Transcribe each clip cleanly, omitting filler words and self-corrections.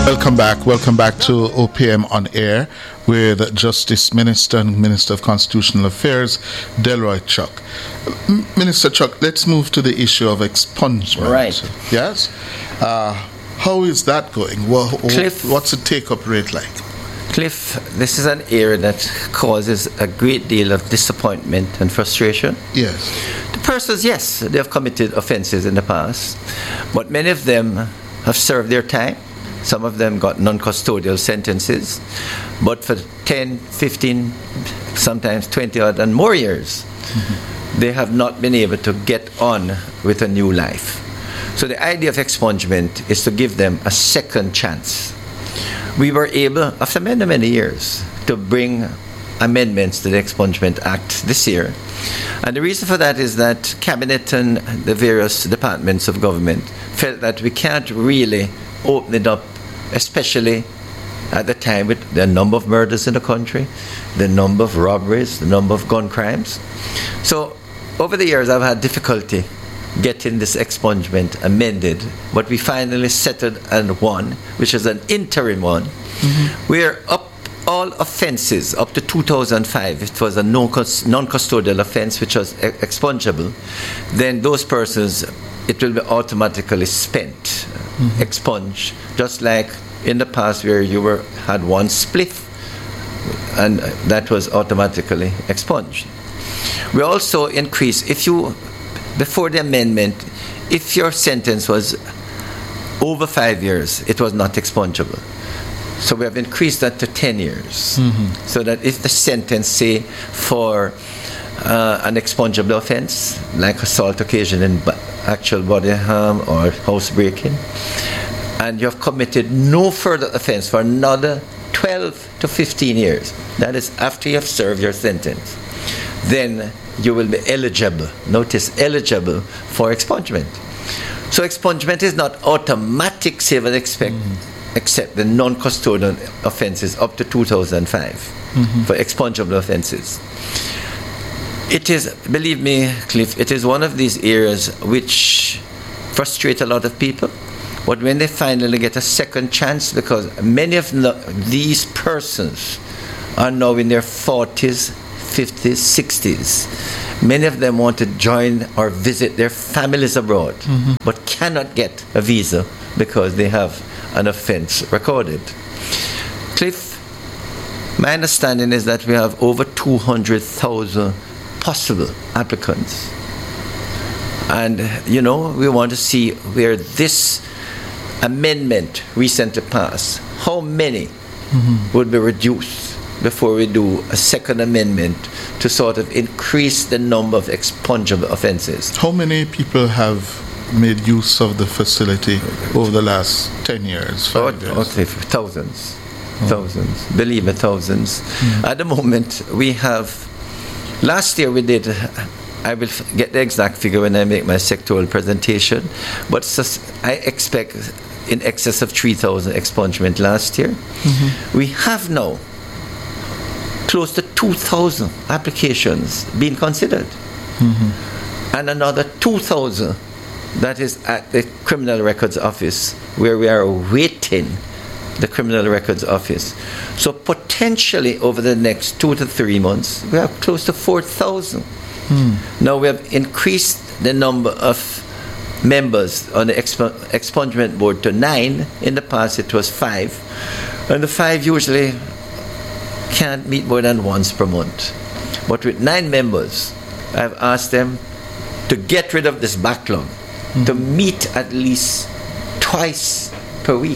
Welcome back to OPM on Air with Justice Minister and Minister of Constitutional Affairs, Delroy Chuck. Minister Chuck, let's move to the issue of expungement. Right. Yes? How is that going? Cliff, what's the take-up rate like? Cliff, this is an area that causes a great deal of disappointment and frustration. Yes. The persons, yes, they have committed offenses in the past, but many of them have served their time. Some of them got non-custodial sentences, but for 10, 15, sometimes 20 odd and more years, they have not been able to get on with a new life. So the idea of expungement is to give them a second chance. We were able, after many, many years, to bring amendments to the Expungement Act this year. And the reason for that is that Cabinet and the various departments of government felt that we can't really open it up, especially at the time with the number of murders in the country, the number of robberies, the number of gun crimes. So over the years, I've had difficulty getting this expungement amended, but we finally settled on one, which is an interim one, where up all offenses up to 2005, it was a non-custodial offense which was expungible, then those persons, it will be automatically spent, expunged, just like in the past where you had one spliff and that was automatically expunged. We also increased, before the amendment, if your sentence was over 5 years, it was not expungible. So we have increased that to 10 years. So that if the sentence, say, for an expungible offense, like assault occasioning actual body harm or housebreaking, and you have committed no further offense for another 12 to 15 years, that is after you have served your sentence, then you will be eligible, notice eligible, for expungement. So expungement is not automatic save and expect, except the non-custodial offenses up to 2005 for expungible offenses. It is, believe me, Cliff, it is one of these areas which frustrate a lot of people. But when they finally get a second chance, because many of these persons are now in their 40s, 50s, 60s. Many of them want to join or visit their families abroad, but cannot get a visa because they have an offense recorded. Cliff, my understanding is that we have over 200,000 possible applicants. And, we want to see where this amendment recently passed, how many would be reduced before we do a second amendment to sort of increase the number of expungible offenses. How many people have made use of the facility over the last 10 years, 5 years? Okay, thousands. Thousands. Believe me, thousands. At the moment, we have, last year we did, I will get the exact figure when I make my sectoral presentation, but I expect in excess of 3,000 expungement last year. We have now close to 2,000 applications being considered, and another 2,000 that is at the Criminal Records Office, where we are awaiting the Criminal Records Office. So potentially over the next 2 to 3 months, we have close to 4,000. Now we have increased the number of members on the expungement board to 9. In the past it was 5, and the 5 usually can't meet more than once per month. But with 9 members, I've asked them to get rid of this backlog, to meet at least twice per week,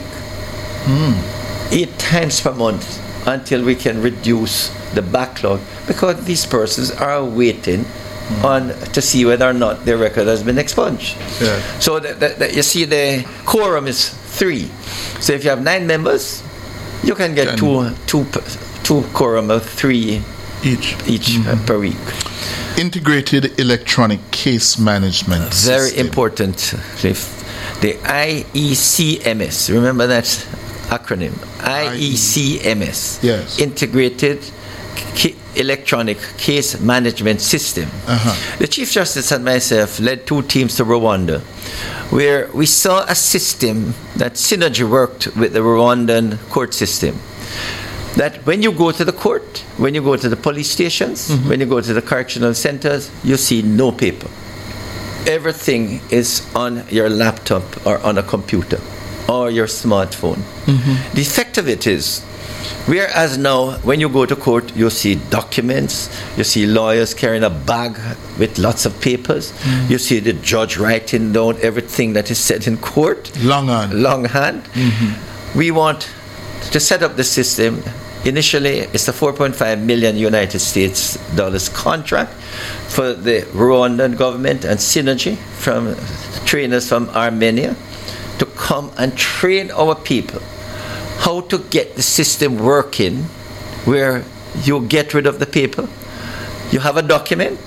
8 times per month, until we can reduce the backlog, because these persons are waiting to see whether or not their record has been expunged. So you see, the quorum is 3. So if you have 9 members, you can get two quorum of 3 each per week. Integrated electronic case management Very system. important, Cliff. The IECMS, remember that acronym? IECMS. Yes. Integrated electronic case management system. The Chief Justice and myself led 2 teams to Rwanda, where we saw a system that synergy worked with the Rwandan court system. That when you go to the court, when you go to the police stations, when you go to the correctional centers, you see no paper. Everything is on your laptop or on a computer or your smartphone. The effect of it is, whereas now, when you go to court, you see documents, you see lawyers carrying a bag with lots of papers, you see the judge writing down everything that is said in court. Longhand. We want to set up the system. Initially, it's a $4.5 million United States dollars contract for the Rwandan government and Synergy from trainers from Armenia to come and train our people how to get the system working, where you get rid of the paper. You have a document.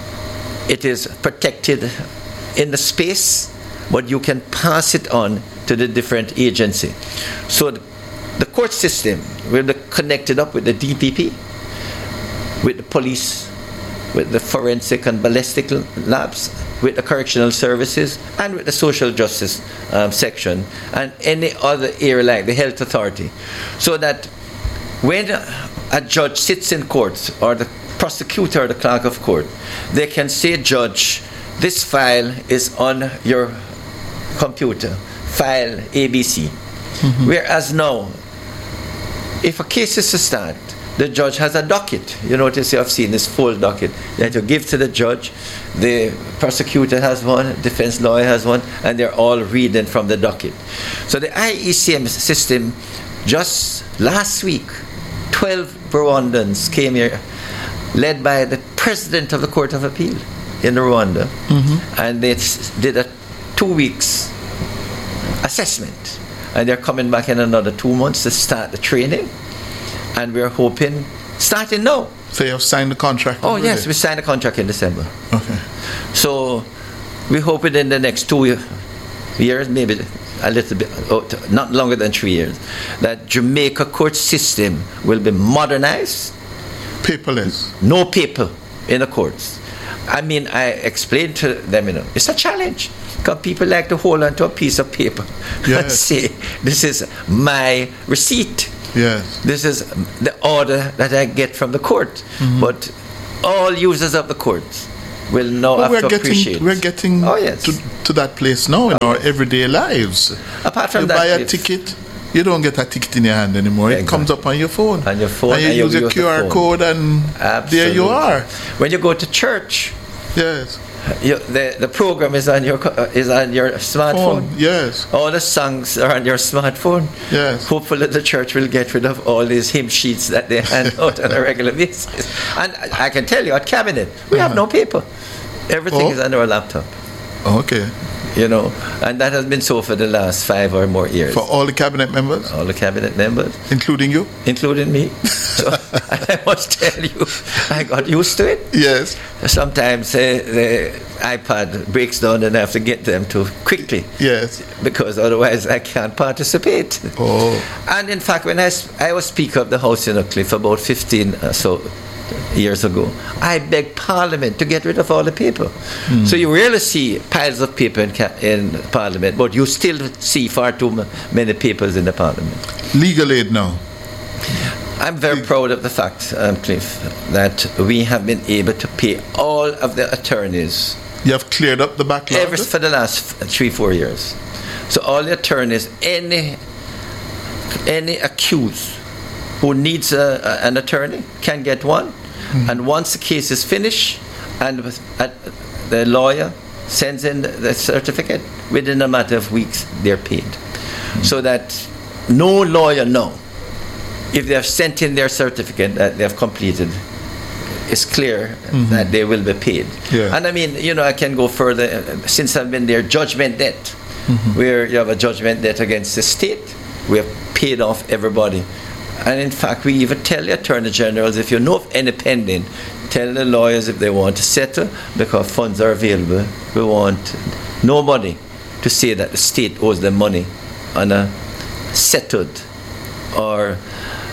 It is protected in the space, but you can pass it on to the different agency. So the court system will be connected up with the DPP, with the police, with the forensic and ballistic labs, with the correctional services, and with the social justice section, and any other area like the health authority. So that when a judge sits in court, or the prosecutor or the clerk of court, they can say, Judge, this file is on your computer, file ABC. Whereas now, if a case is to start, the judge has a docket. You notice you have seen this full docket that you give to the judge. The prosecutor has one, defense lawyer has one, and they're all reading from the docket. So the IECM system, just last week, 12 Rwandans came here, led by the president of the Court of Appeal in Rwanda, and they did a 2 weeks assessment. And they're coming back in another 2 months to start the training. And we're hoping, starting now. So you have signed the contract? Oh, yes, we signed the contract in December. Okay. So we hope within the next 2 years, maybe a little bit, not longer than 3 years, that Jamaica court system will be modernized. Paperless? No paper in the courts. I mean, I explained to them, it's a challenge. Because people like to hold on to a piece of paper and say, this is my receipt. Yes. This is the order that I get from the court. But all users of the courts will now have to appreciate. We're getting to that place now in our everyday lives. Apart from you that, buy a ticket, you don't get a ticket in your hand anymore. It comes up on your phone. On your phone. And you use a QR code, and there you are. When you go to church, yes, the program is on your smartphone. Yes. All the songs are on your smartphone. Yes. Hopefully the church will get rid of all these hymn sheets that they hand out on a regular basis. And I can tell you, at cabinet, we have no paper. Everything is on our laptop. Okay. And that has been so for the last 5 or more years. For all the cabinet members? All the cabinet members. Including you? Including me. So I must tell you, I got used to it. Yes. Sometimes the iPad breaks down and I have to get them to quickly. Yes. Because otherwise I can't participate. Oh. And in fact, when I was Speaker of the House in Oakcliffe about 15 or so years ago, I begged Parliament to get rid of all the paper. So you rarely see piles of paper in Parliament, but you still see far too many papers in the Parliament. Legal aid now. I'm very proud of the fact, Cliff, that we have been able to pay all of the attorneys. You have cleared up the backlog? For the last 3-4 years. So all the attorneys, any accused who needs an attorney can get one. And once the case is finished and the lawyer sends in the certificate, within a matter of weeks they're paid. So that no lawyer now, if they have sent in their certificate that they have completed, it's clear that they will be paid. Yeah. And I mean, I can go further. Since I've been there, judgment debt, where you have a judgment debt against the state, we have paid off everybody. And in fact, we even tell the attorney generals, if you know of any pending, tell the lawyers if they want to settle, because funds are available. We want nobody to say that the state owes them money on a settled or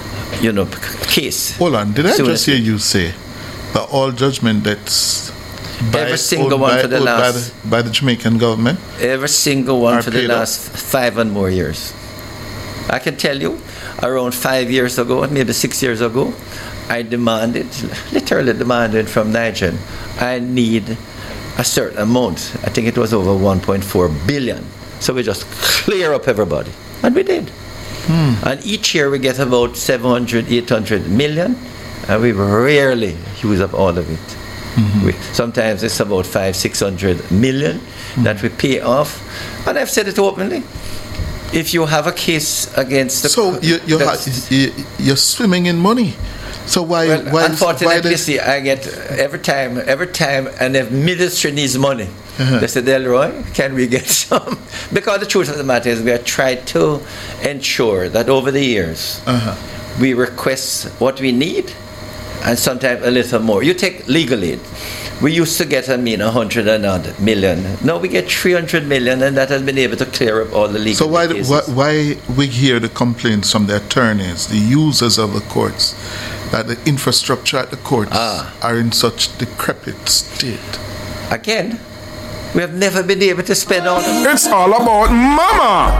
case. Hold on, did I just hear you say that all judgment that's every single one for the last by the Jamaican government? Every single one for the last 5 and more years. I can tell you, around 5 years ago, maybe 6 years ago, I literally demanded from Nigel, I need a certain amount. I think it was over 1.4 billion. So we just clear up everybody. And we did. And each year we get about 700, 800 million, and we rarely use up all of it. Sometimes it's about 500-600 million that we pay off. And I've said it openly. If you have a case against the... So you're swimming in money. So why unfortunately, see, I get every time and the ministry needs money. They say, Delroy, can we get some? Because the truth of the matter is we have tried to ensure that over the years we request what we need and sometimes a little more. You take legal aid. We used to get 100 million. Now we get 300 million, and that has been able to clear up all the legal cases. So why we hear the complaints from the attorneys, the users of the courts, that the infrastructure at the courts are in such decrepit state? Again, we have never been able to spend all of it. It's all about mama.